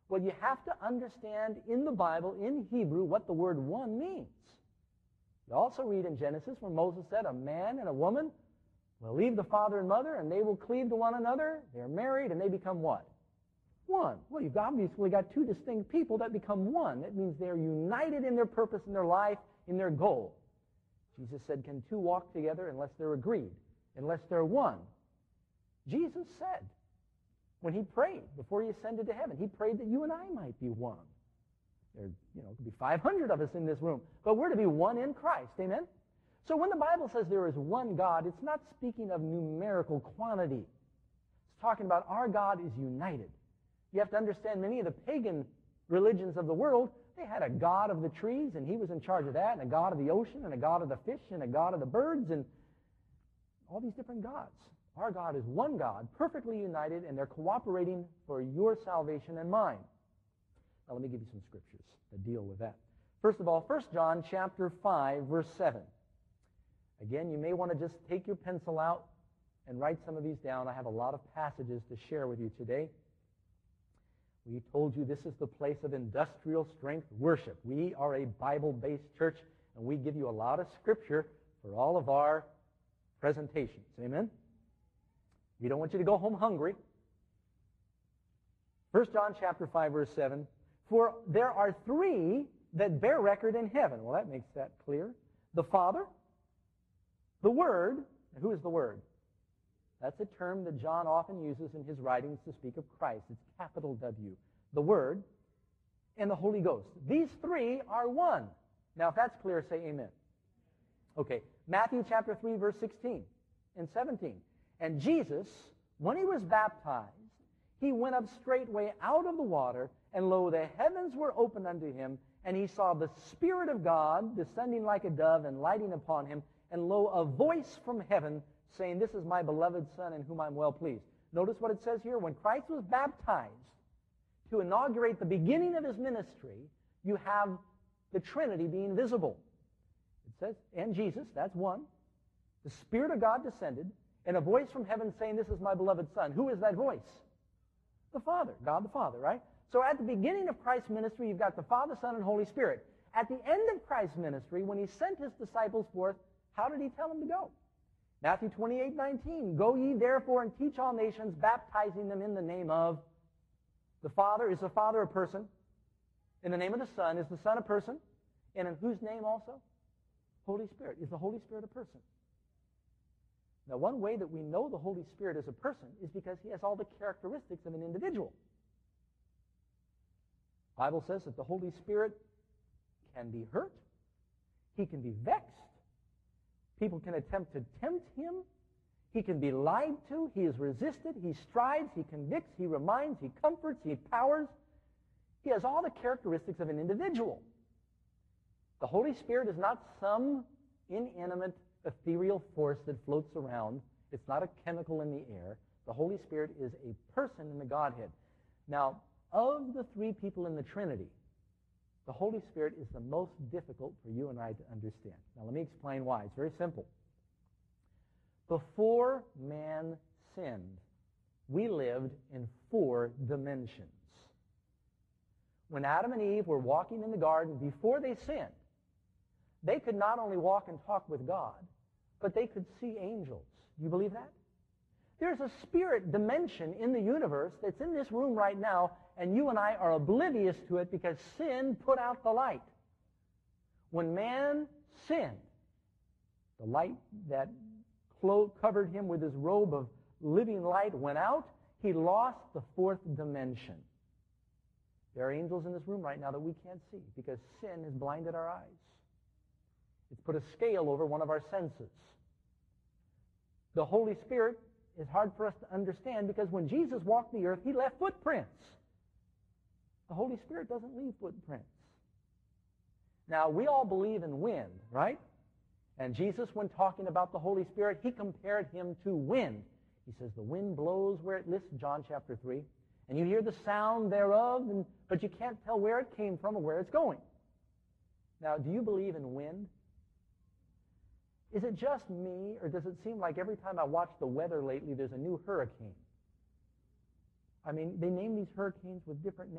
Well, you have to understand in the Bible, in Hebrew, what the word one means. You also read in Genesis where Moses said, a man and a woman will leave the father and mother, and they will cleave to one another. They're married, and they become what? One. Well, you've obviously got two distinct people that become one. That means they're united in their purpose, in their life, in their goal. Jesus said, can two walk together unless they're agreed, unless they're one? Jesus said, when he prayed before he ascended to heaven, he prayed that you and I might be one. There, could be 500 of us in this room, but we're to be one in Christ. Amen? So when the Bible says there is one God, it's not speaking of numerical quantity. It's talking about our God is united. You have to understand many of the pagan religions of the world, they had a god of the trees, and he was in charge of that, and a god of the ocean, and a god of the fish, and a god of the birds, and all these different gods. Our God is one God, perfectly united, and they're cooperating for your salvation and mine. Now let me give you some scriptures that deal with that. First of all, 1 John chapter 5, verse 7. Again, you may want to just take your pencil out and write some of these down. I have a lot of passages to share with you today. We told you this is the place of industrial strength worship. We are a Bible-based church, and we give you a lot of scripture for all of our presentations. Amen? We don't want you to go home hungry. 1 John chapter 5, verse 7. For there are three that bear record in heaven. Well, that makes that clear. The Father, the Word. Who is the Word? That's a term that John often uses in his writings to speak of Christ. It's capital W. The Word and the Holy Ghost. These three are one. Now, if that's clear, say amen. Okay. Matthew chapter 3, verse 16 and 17. And Jesus, when he was baptized, he went up straightway out of the water, and lo, the heavens were opened unto him, and he saw the Spirit of God descending like a dove and lighting upon him, and lo, a voice from heaven saying, this is my beloved Son in whom I'm well pleased. Notice what it says here. When Christ was baptized to inaugurate the beginning of his ministry, you have the Trinity being visible. It says, and Jesus, that's one. The Spirit of God descended, and a voice from heaven saying, this is my beloved Son. Who is that voice? The Father, God the Father, right? So at the beginning of Christ's ministry, you've got the Father, Son, and Holy Spirit. At the end of Christ's ministry, when he sent his disciples forth, how did he tell them to go? Matthew 28:19, go ye therefore and teach all nations, baptizing them in the name of the Father. Is the Father a person? In the name of the Son. Is the Son a person? And in whose name also? Holy Spirit. Is the Holy Spirit a person? Now, one way that we know the Holy Spirit is a person is because he has all the characteristics of an individual. The Bible says that the Holy Spirit can be hurt. He can be vexed. People can attempt to tempt him. He can be lied to. He is resisted. He strives. He convicts. He reminds. He comforts. He empowers. He has all the characteristics of an individual. The Holy Spirit is not some inanimate, ethereal force that floats around. It's not a chemical in the air. The Holy Spirit is a person in the Godhead. Now, of the three people in the Trinity, the Holy Spirit is the most difficult for you and I to understand. Now, let me explain why. It's very simple. Before man sinned, we lived in 4 dimensions. When Adam and Eve were walking in the garden before they sinned, they could not only walk and talk with God, but they could see angels. Do you believe that? There's a spirit dimension in the universe that's in this room right now, and you and I are oblivious to it because sin put out the light. When man sinned, the light that covered him with his robe of living light went out. He lost the 4th dimension. There are angels in this room right now that we can't see because sin has blinded our eyes. It's put a scale over one of our senses. The Holy Spirit is hard for us to understand because when Jesus walked the earth, he left footprints. The Holy Spirit doesn't leave footprints. Now, we all believe in wind, right? And Jesus, when talking about the Holy Spirit, he compared him to wind. He says, the wind blows where it lists, John chapter 3, and you hear the sound thereof, but you can't tell where it came from or where it's going. Now, do you believe in wind? Is it just me, or does it seem like every time I watch the weather lately, there's a new hurricane? I mean, they name these hurricanes with different names.